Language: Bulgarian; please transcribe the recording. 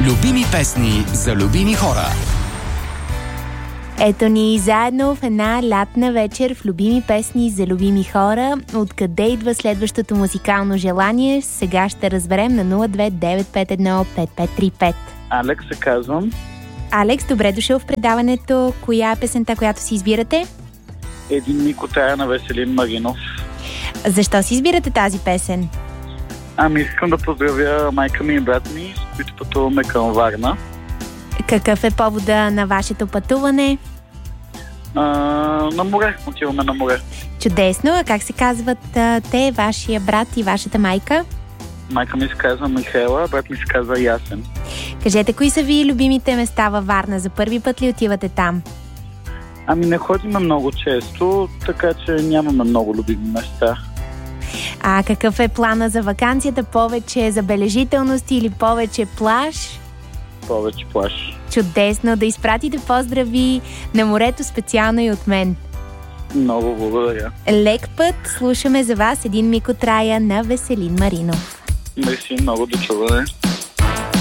Любими песни за любими хора. Ето ни заедно в една лятна вечер в любими песни за любими хора. Откъде идва следващото музикално желание? Сега ще разберем на 029515535. Алекс се казвам. Алекс, добре дошъл в предаването. Коя е песента, която си избирате? Един Микотая на Веселин Маринов. Защо си избирате тази песен? Искам да поздравя майка ми и брат ми, с които пътуваме към Варна. Какъв е повода на вашето пътуване? На море. Отиваме на море. Чудесно. А как се казват те, вашия брат и вашата майка? Майка ми се казва Михайла, брат ми се казва Ясен. Кажете, кои са ви любимите места във Варна? За първи път ли отивате там? Не ходим много често, така че нямаме много любими места. А какъв е плана за ваканцията? Повече забележителности или повече плаж? Повече плаж. Чудесно, да изпратите поздрави на морето специално и от мен. Много благодаря. Лек път, слушаме за вас един Микотая на Веселин Маринов. Мерси, много до чуване.